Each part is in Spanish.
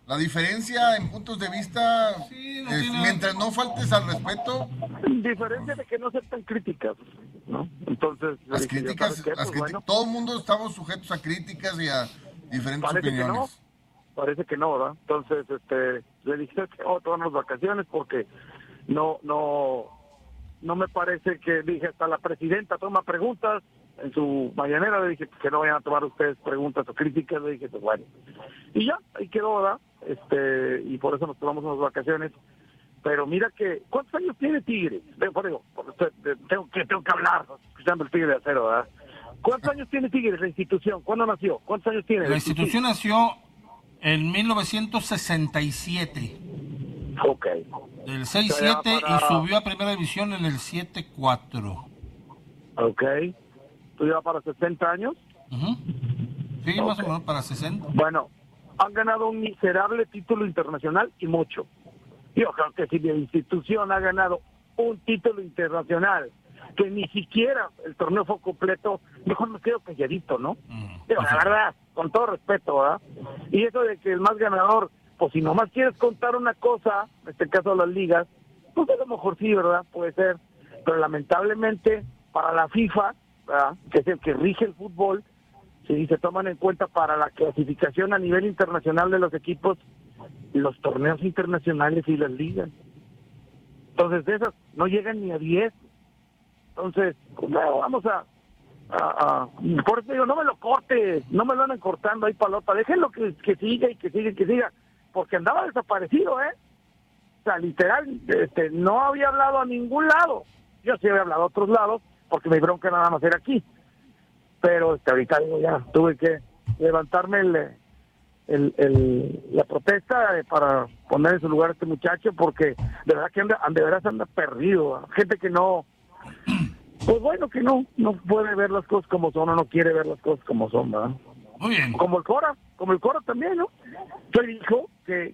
La diferencia en puntos de vista Sí, no es, tiene- mientras no faltes al respeto, Diferencia de que no aceptan críticas, ¿no? Entonces, las dije, ¿ya críticas, sabes qué? Pues bueno, todo el mundo estamos sujetos a críticas y a diferentes parece que no. opiniones. Parece que no, ¿verdad? Entonces, le dije que vamos a tomar unas vacaciones porque no me parece que, dije, hasta la presidenta toma preguntas en su mañanera, le dije que no vayan a tomar ustedes preguntas o críticas, le dije, pues bueno. Y ya, ahí quedó, ¿verdad? Y por eso nos tomamos unas vacaciones. Pero mira que, ¿cuántos años tiene Tigres? Tengo que hablar, escuchando el Tigre de Acero, ¿verdad? ¿Cuántos años tiene Tigres, la institución? ¿Cuándo nació? ¿Cuántos años tiene? La institución nació en 1967, Ok. del 6-7 y subió a primera división en el 7-4. Ok. ¿Tú llevas para 60 años? Ujú. Sí, más o menos para 60. Bueno, han ganado un miserable título internacional y mucho. Yo creo que si la institución ha ganado un título internacional, que ni siquiera el torneo fue completo, mejor me quedo calladito, ¿no? Digo, la verdad, con todo respeto, ¿verdad? Y eso de que el más ganador, pues si nomás quieres contar una cosa, en este caso las ligas, pues a lo mejor sí, ¿verdad? Puede ser. Pero lamentablemente, para la FIFA, ¿verdad?, que es el que rige el fútbol, si se toman en cuenta para la clasificación a nivel internacional de los equipos, los torneos internacionales y las ligas. Entonces, de esas no llegan ni a 10. Entonces, no, vamos a por eso digo, no me lo cortes, no me lo andan cortando ahí palota, déjenlo que siga y que siga, porque andaba desaparecido, o sea, literal, no había hablado a ningún lado. Yo sí había hablado a otros lados, porque mi bronca nada más era aquí, pero ahorita digo, ya tuve que levantarme la protesta para poner en su lugar a este muchacho, porque de verdad que anda perdido, gente que no, pues bueno, que no puede ver las cosas como son, o no quiere ver las cosas como son, ¿verdad? Muy bien. Como el Cora también, ¿no? Que dijo que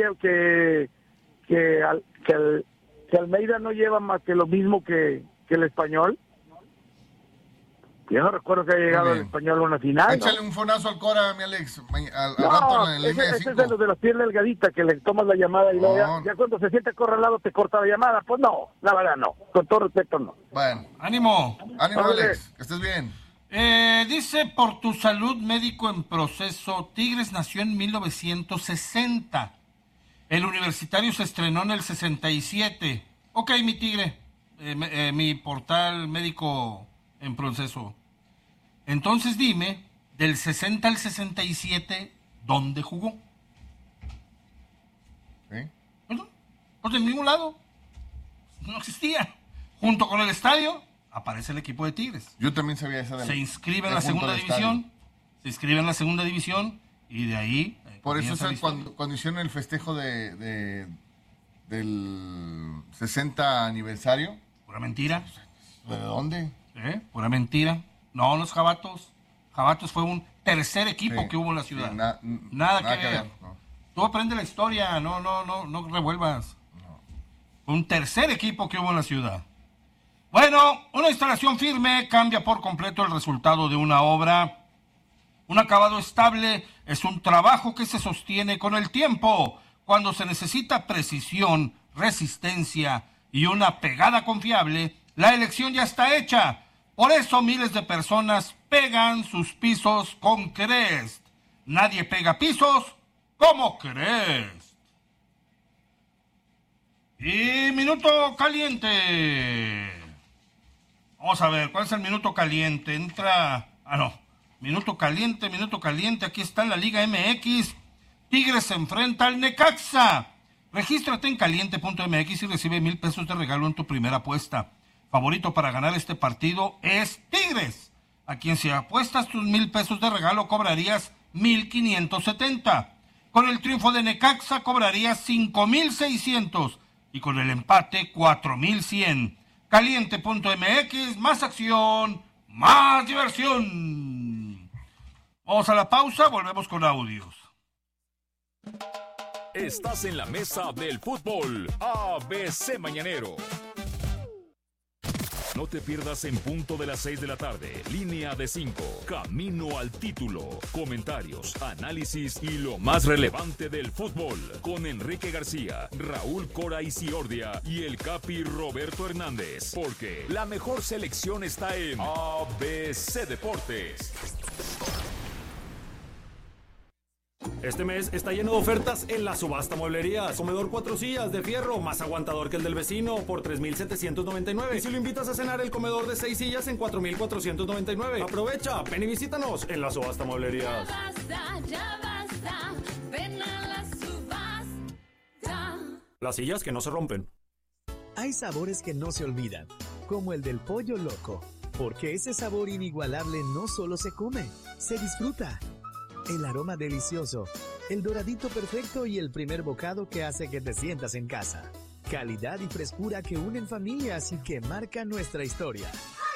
Almeida no lleva más que lo mismo que el Español. Yo no recuerdo que haya llegado el Español a una final, Échale ¿no? un fonazo al Cora, mi Alex. Al No, rato en la línea de ese es 5. de los de la piel delgadita, que le tomas la llamada y luego ya cuando se siente acorralado te corta la llamada. Pues no, la verdad no. Con todo respeto, no. Bueno. Ánimo. Ánimo, Órale. Alex. Que estés bien. Dice, por tu salud, médico en proceso. Tigres nació en 1960. El Universitario se estrenó en el 67. Ok, mi Tigre. Mi portal médico en proceso. Entonces dime, del 60 al 67, ¿dónde jugó? ¿Sí? Pues en ningún lado. No existía. Junto con el estadio, aparece el equipo de Tigres. Yo también sabía esa de Se inscribe en de la junto segunda al división. estadio. Se inscribe en la segunda división y de ahí... Por eso comienza la historia. cuando hicieron el festejo del 60 aniversario. Pura mentira. ¿De dónde? Pura mentira. No, los Jabatos. Jabatos fue un tercer equipo que hubo en la ciudad. Sí, nada que ver. No. Tú aprende la historia, no revuelvas. Fue un tercer equipo que hubo en la ciudad. Bueno, una instalación firme cambia por completo el resultado de una obra. Un acabado estable es un trabajo que se sostiene con el tiempo. Cuando se necesita precisión, resistencia y una pegada confiable, la elección ya está hecha. Por eso miles de personas pegan sus pisos con Crest. Nadie pega pisos como Crest. Y minuto caliente. Vamos a ver, ¿cuál es el minuto caliente? Minuto caliente. Aquí está en la Liga MX. Tigres se enfrenta al Necaxa. Regístrate en caliente.mx y recibe 1,000 pesos de regalo en tu primera apuesta. Favorito para ganar este partido es Tigres, a quien si apuestas tus 1,000 pesos de regalo cobrarías 1,570. Con el triunfo de Necaxa cobrarías 5,600 y con el empate 4,100. Caliente.mx, más acción, más diversión. Vamos a la pausa, volvemos con audios. Estás en la mesa del fútbol ABC Mañanero. No te pierdas en punto de las 6 de la tarde. Línea de 5. Camino al título. Comentarios, análisis y lo más relevante del fútbol. Con Enrique García, Raúl Cora Isiordia y el Capi Roberto Hernández. Porque la mejor selección está en ABC Deportes. Este mes está lleno de ofertas en la subasta Mueblerías. Comedor 4 sillas de fierro, más aguantador que el del vecino, por $3,799. Y si lo invitas a cenar, el comedor de 6 sillas en $4,499. Aprovecha, ven y visítanos en la subasta Mueblerías. Ya basta, ven a la subasta. Las sillas que no se rompen. Hay sabores que no se olvidan, como el del pollo loco, porque ese sabor inigualable no solo se come, se disfruta. El aroma delicioso, el doradito perfecto y el primer bocado que hace que te sientas en casa. Calidad y frescura que unen familias y que marcan nuestra historia.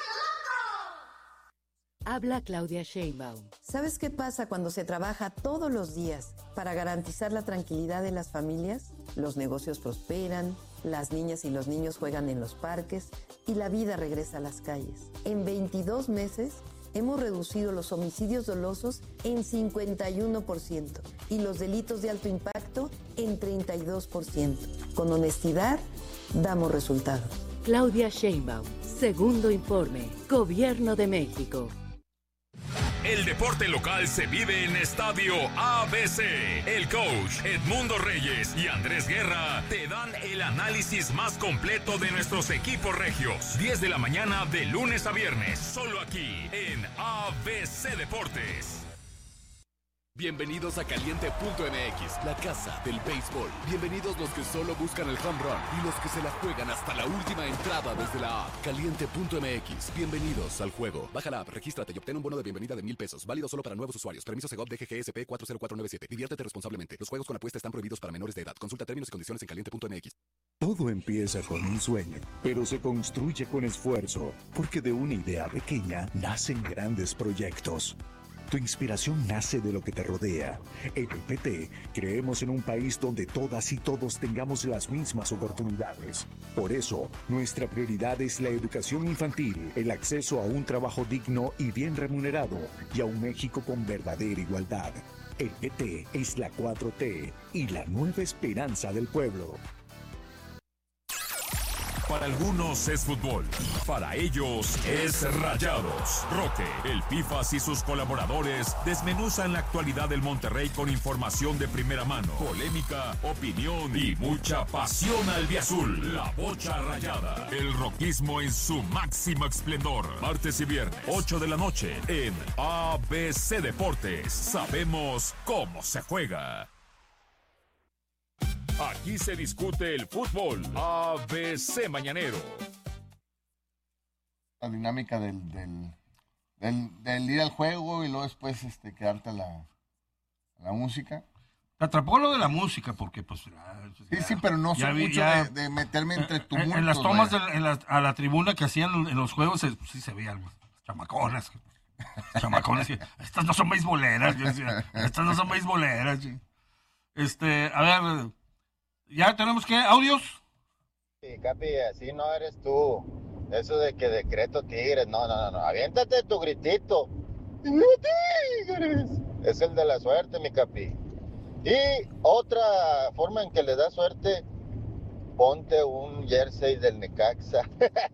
Habla Claudia Sheinbaum. ¿Sabes qué pasa cuando se trabaja todos los días para garantizar la tranquilidad de las familias? Los negocios prosperan, las niñas y los niños juegan en los parques y la vida regresa a las calles. En 22 meses hemos reducido los homicidios dolosos en 51% y los delitos de alto impacto en 32%. Con honestidad, damos resultados. Claudia Sheinbaum, segundo informe, Gobierno de México. El deporte local se vive en Estadio ABC. El coach Edmundo Reyes y Andrés Guerra te dan el análisis más completo de nuestros equipos regios. 10 de la mañana de lunes a viernes, solo aquí en ABC Deportes. Bienvenidos a Caliente.mx, la casa del béisbol. Bienvenidos los que solo buscan el home run y los que se la juegan hasta la última entrada desde la app. Caliente.mx, bienvenidos al juego. Baja la app, regístrate y obtén un bono de bienvenida de $1,000. Válido solo para nuevos usuarios. Permiso Segov DGGSP 40497. Diviértete responsablemente. Los juegos con apuesta están prohibidos para menores de edad. Consulta términos y condiciones en Caliente.mx. Todo empieza con un sueño, pero se construye con esfuerzo, porque de una idea pequeña nacen grandes proyectos. Tu inspiración nace de lo que te rodea. En el PT creemos en un país donde todas y todos tengamos las mismas oportunidades. Por eso, nuestra prioridad es la educación infantil, el acceso a un trabajo digno y bien remunerado, y a un México con verdadera igualdad. El PT es la 4T y la nueva esperanza del pueblo. Para algunos es fútbol, para ellos es Rayados. Roque, el Pifas y sus colaboradores desmenuzan la actualidad del Monterrey con información de primera mano, polémica, opinión y mucha pasión albiazul. La Bocha Rayada, el roquismo en su máximo esplendor. Martes y viernes, 8 de la noche, en ABC Deportes. Sabemos cómo se juega. Aquí se discute el fútbol. ABC Mañanero. La dinámica del ir al juego y luego después quedarte a la música. Me atrapó lo de la música porque pues... Sí, pero no soy mucho de meterme entre tumultos. En las tomas a la tribuna que hacían en los juegos, sí se veían chamaconas. Estas no son beisboleras. Yo decía, estas no son beisboleras. Sí. A ver... ¿Ya tenemos que audios? Sí, Capi, así no eres tú. Eso de que decreto tigres, no. Aviéntate tu gritito. ¡Tigres! Es el de la suerte, mi Capi. Y otra forma en que le da suerte, ponte un jersey del Necaxa.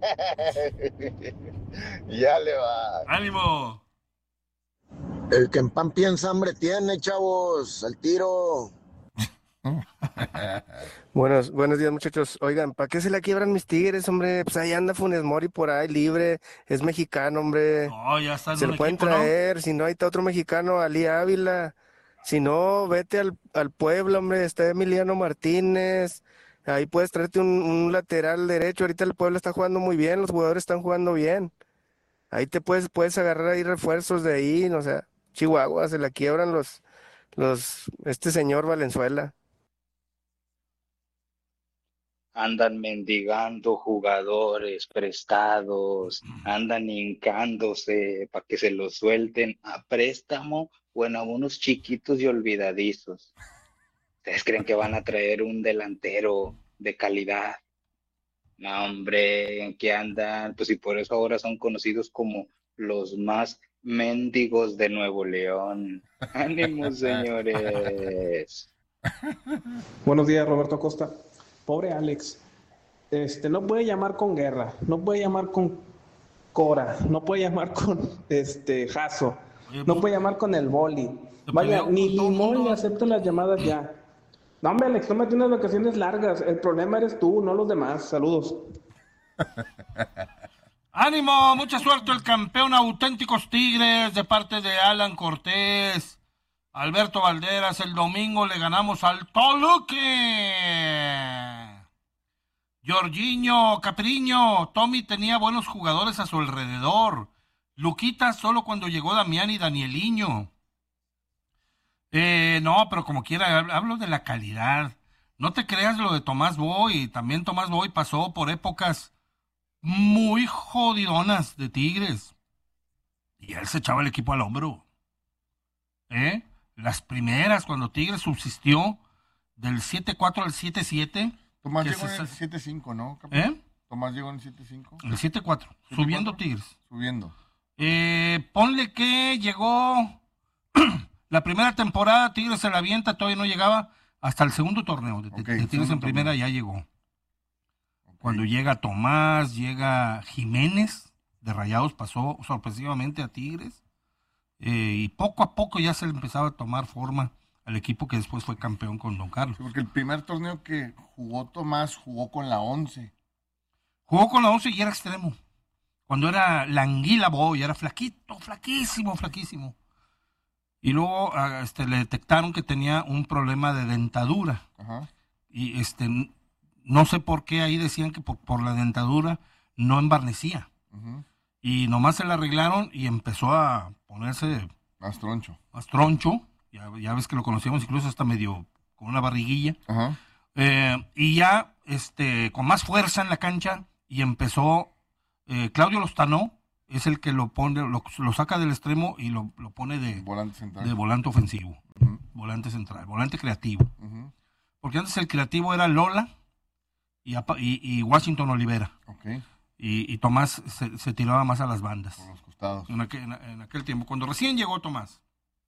Ya le va. ¡Ánimo! El que en pan piensa hambre tiene, chavos. Al tiro. Buenos días, muchachos. Oigan, ¿para qué se la quiebran mis Tigres, hombre? Pues ahí anda Funes Mori por ahí libre, es mexicano, hombre. No, ya está en se un lo pueden equipo, traer, ¿no? Si no, ahí está otro mexicano, Ali Ávila. Si no, vete al Puebla, hombre, está Emiliano Martínez. Ahí puedes traerte un lateral derecho. Ahorita el Puebla está jugando muy bien, los jugadores están jugando bien. Ahí te puedes agarrar ahí refuerzos de ahí, o sea, Chihuahua, se la quiebran este señor Valenzuela. Andan mendigando jugadores prestados, andan hincándose para que se los suelten a préstamo o en algunos chiquitos y olvidadizos. ¿Ustedes creen que van a traer un delantero de calidad? No, hombre, ¿en qué andan? Pues y por eso ahora son conocidos como los más mendigos de Nuevo León. ¡Ánimo, señores! Buenos días, Roberto Acosta. Pobre Alex. No puede llamar con Guerra, no puede llamar con Cora, no puede llamar con Jasso, no puede llamar con el Boli. Vaya, ni Limón le acepta las llamadas ya. No, hombre, Alex, tómate unas vacaciones largas. El problema eres tú, no los demás. Saludos. ¡Ánimo! Mucha suerte el campeón Auténticos Tigres de parte de Alan Cortés. Alberto Valderas, el domingo le ganamos al Toluque. Jorginho, Capriño, Tommy tenía buenos jugadores a su alrededor. Luquita solo cuando llegó Damián y Danieliño. No, pero como quiera, hablo de la calidad. No te creas lo de Tomás Boy. También Tomás Boy pasó por épocas muy jodidonas de Tigres. Y él se echaba el equipo al hombro. Las primeras, cuando Tigres subsistió del 7-4 al 7-7. Tomás llegó en el 7-5, ¿no? Tomás llegó en el 7-5. El 7-4, subiendo Tigres. Subiendo. Ponle que llegó la primera temporada, Tigres se la avienta, todavía no llegaba hasta el segundo torneo de Tigres en primera, ya llegó. Cuando llega Tomás, llega Jiménez de Rayados, pasó sorpresivamente a Tigres. Y poco a poco ya se le empezaba a tomar forma al equipo que después fue campeón con Don Carlos. Sí, porque el primer torneo que jugó Tomás jugó con la 11. Jugó con la 11 y era extremo. Cuando era la Anguila Boy, era flaquísimo. Y luego le detectaron que tenía un problema de dentadura. Ajá. Y no sé por qué ahí decían que por la dentadura no embarnecía. Uh-huh. Y nomás se la arreglaron y empezó a ponerse más troncho. Ya ves que lo conocíamos incluso hasta medio con una barriguilla. Ajá. Y ya con más fuerza en la cancha y empezó Claudio Lozano, es el que lo pone, lo saca del extremo y lo pone de volante ofensivo, uh-huh. Volante central, volante creativo. Uh-huh. Porque antes el creativo era Lola y Washington Olivera. Okay. Y Tomás se tiraba más a las bandas. Por los costados. En aquel tiempo, cuando recién llegó Tomás.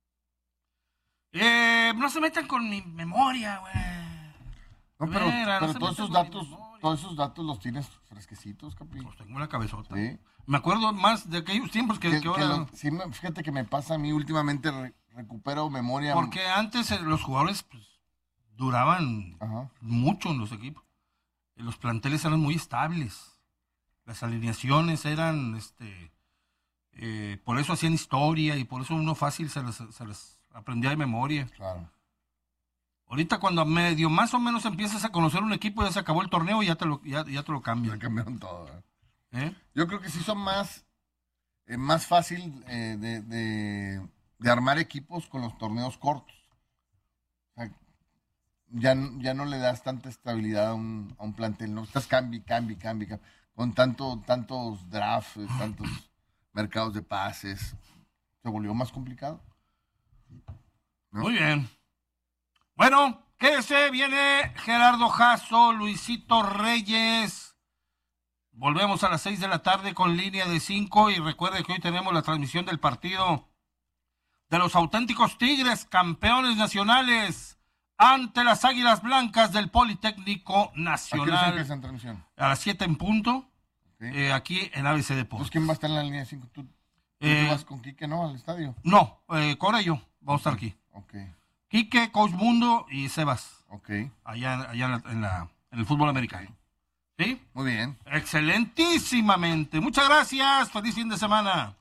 No se metan con mi memoria, güey. No, pero todos esos datos los tienes fresquecitos, Capi. Los tengo en la cabezota. Sí. Me acuerdo más de aquellos tiempos que ahora. Fíjate que me pasa a mí últimamente, recupero memoria. Porque antes los jugadores duraban mucho en los equipos. Los planteles eran muy estables. Las alineaciones eran, por eso hacían historia y por eso uno fácil se les aprendía de memoria. Claro. Ahorita cuando medio más o menos empiezas a conocer un equipo, ya se acabó el torneo y ya te lo cambian. Ya cambiaron todo. Yo creo que sí son más fácil de armar equipos con los torneos cortos. O sea, ya no le das tanta estabilidad a un plantel, no estás cambia. Con tantos drafts, tantos mercados de pases, se volvió más complicado. ¿No? Muy bien. Bueno, quédese, viene Gerardo Jasso, Luisito Reyes. Volvemos a las 6 de la tarde con línea de 5 y recuerde que hoy tenemos la transmisión del partido de los Auténticos Tigres, campeones nacionales, ante las Águilas Blancas del Politécnico Nacional. ¿A qué hora empieza la transmisión? A las 7 en punto, aquí en ABC Deportes. Entonces, ¿quién va a estar en la línea de 5? ¿Tú vas con Quique, no, al estadio? No, Cora y yo vamos a estar aquí. Okay. Quique, Coach Mundo y Sebas. Okay. Allá en el fútbol americano. ¿Sí? Muy bien. Excelentísimamente. Muchas gracias. Feliz fin de semana.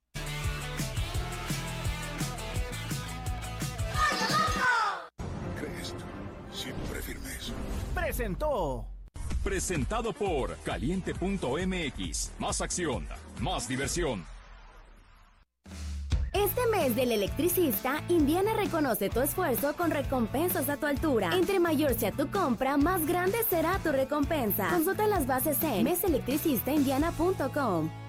Crest, siempre firmes. Presentado por Caliente.mx. Más acción, más diversión. Este mes del electricista, Indiana reconoce tu esfuerzo con recompensas a tu altura. Entre mayor sea tu compra, más grande será tu recompensa. Consulta las bases en meselectricistaindiana.com.